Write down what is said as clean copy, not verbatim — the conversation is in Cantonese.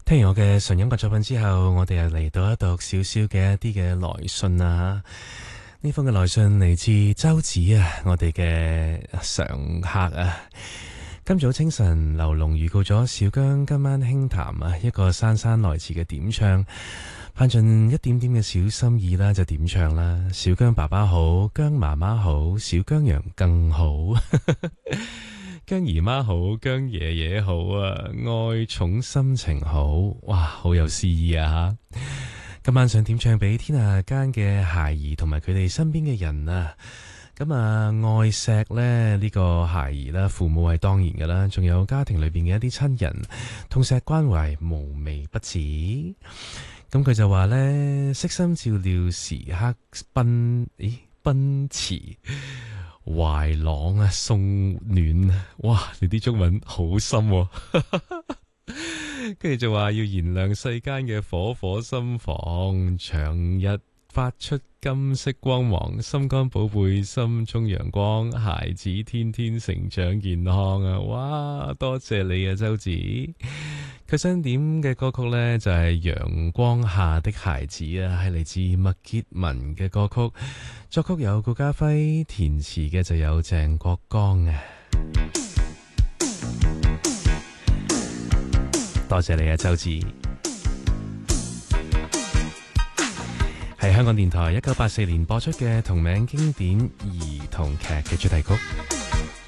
聽完我嘅純音樂作品之後，我哋又嚟到一讀少少嘅一啲嘅來信啊！呢封嘅來信嚟自周子啊，我哋嘅常客啊。今早清晨，劉龍預告咗小姜今晚輕談啊，一個姍姍來遲嘅點唱，盼盡一點點嘅小心意啦，就點唱啦。小姜爸爸好，姜媽媽好，小姜羊更好。姜姨媽好，姜爺爺好啊，愛寵心情好，哇，好有詩意啊！今晚想點唱俾天下間嘅孩兒同埋佢哋身邊嘅人啊！咁啊，愛錫咧呢個孩兒啦，父母係當然㗎啦，仲有家庭裏邊嘅一啲親人，痛錫關懷無微不至。咁佢就話呢，悉心照料時刻奔馳。懷朗啊，送暖啊，哇！你啲中文好深喎。跟住就話要燃亮世間嘅火火心房，長日發出金色光芒，心肝寶貝心中陽光，孩子天天成長健康啊！哇，多謝你啊，周子。佢想點嘅歌曲呢，就係陽光下的孩子啊，係嚟自麥潔文嘅歌曲，作曲有顧嘉輝，填詞嘅就有鄭國江啊。多謝你啊，周子。係香港電台1984年播出嘅同名經典兒童劇嘅主題曲。